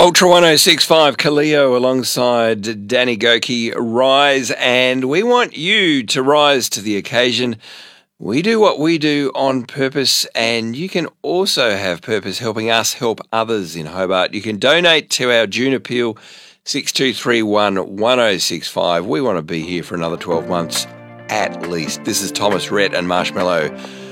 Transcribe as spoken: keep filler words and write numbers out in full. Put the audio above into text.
Ultra one oh six point five, Kaleo alongside Danny Goki, Rise, and we want you to rise to the occasion. We do what we do on purpose, and you can also have purpose helping us help others in Hobart. You can donate to our June appeal, six two three one, one oh six five. We want to be here for another twelve months at least. This is Thomas Rhett and Marshmallow.